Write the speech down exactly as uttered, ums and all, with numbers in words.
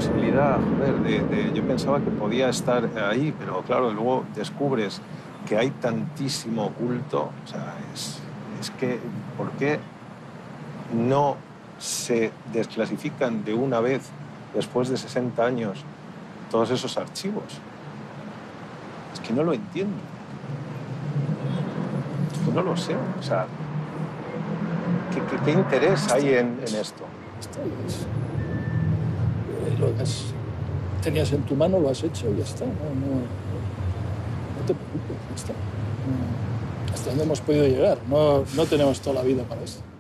posibilidad, joder, de, de, yo pensaba que podía estar ahí, pero claro, luego descubres que hay tantísimo oculto, o sea, es, es que, ¿por qué no se desclasifican de una vez, después de sesenta años, todos esos archivos? Es que no lo entiendo. Es que no lo sé, o sea, ¿qué, qué, qué interés hay en, en esto? Está bien. Lo que has, tenías en tu mano, lo has hecho y ya está. No, no, no te preocupes, ya está. No, hasta dónde hemos podido llegar. No, no tenemos toda la vida para esto.